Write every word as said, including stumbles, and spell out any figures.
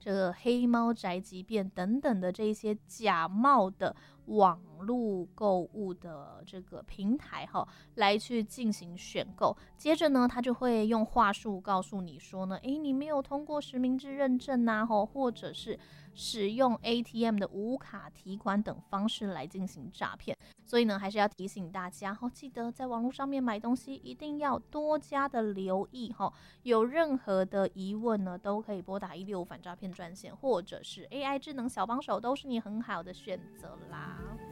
这个黑猫宅急便等等的这些假冒的网络购物的这个平台哈，来去进行选购。接着呢，他就会用话术告诉你说呢，诶，你没有通过实名制认证啊，或者是使用 A T M 的无卡提款等方式来进行诈骗。所以呢，还是要提醒大家哈，记得在网络上面买东西一定要多加的留意哈。有任何的疑问呢，都可以拨打一六五反诈骗专线，或者是 A I 智能小帮手，都是你很好的选择啦。